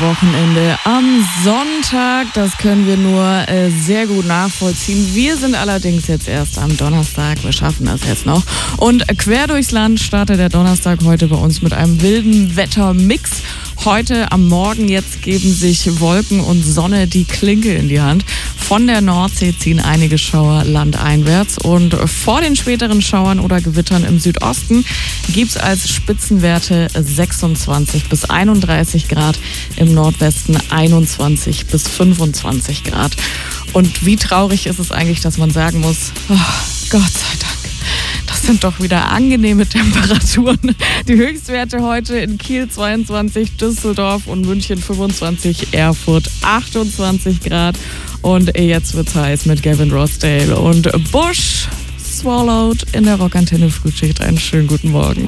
Wochenende am Sonntag. Das können wir nur sehr gut nachvollziehen. Wir sind allerdings jetzt erst am Donnerstag. Wir schaffen das jetzt noch. Und quer durchs Land startet der Donnerstag heute bei uns mit einem wilden Wettermix. Heute am Morgen jetzt geben sich Wolken und Sonne die Klinke in die Hand. Von der Nordsee ziehen einige Schauer landeinwärts und vor den späteren Schauern oder Gewittern im Südosten gibt es als Spitzenwerte 26 bis 31 Grad, im Nordwesten 21 bis 25 Grad. Und wie traurig ist es eigentlich, dass man sagen muss, oh, Gott sei Dank. Das sind doch wieder angenehme Temperaturen. Die Höchstwerte heute in Kiel 22, Düsseldorf und München 25, Erfurt 28 Grad. Und jetzt wird's heiß mit Gavin Rossdale und Bush Swallowed in der Rockantenne Frühschicht. Einen schönen guten Morgen.